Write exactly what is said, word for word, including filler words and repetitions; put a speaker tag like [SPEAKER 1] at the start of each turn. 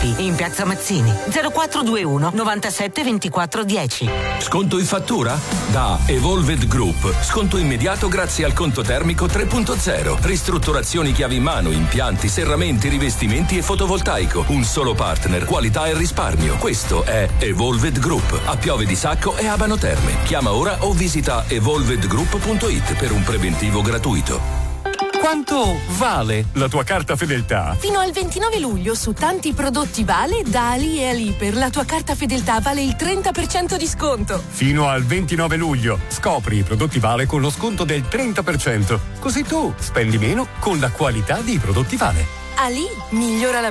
[SPEAKER 1] Campi, in piazza Mazzini. zero quattro due uno novantasette ventiquattro dieci.
[SPEAKER 2] Sconto in fattura? Da Evolved Group. Sconto immediato grazie al conto termico tre punto zero. Ristrutturazioni chiavi in mano, impianti, serramenti, rivestimenti e fotovoltaico. Un solo partner, qualità e risparmio. Questo è Evolved Group. A Piove di Sacco e Abano Terme. Chiama ora o visita evolved group punto it per un preventivo gratuito.
[SPEAKER 3] Quanto vale la tua carta fedeltà?
[SPEAKER 4] Fino al ventinove luglio su tanti prodotti Vale, da Ali e Ali per la tua carta fedeltà vale il trenta per cento di sconto.
[SPEAKER 3] Fino al ventinove luglio scopri i prodotti Vale con lo sconto del trenta per cento. Così tu spendi meno con la qualità dei prodotti Vale.
[SPEAKER 4] Ali migliora la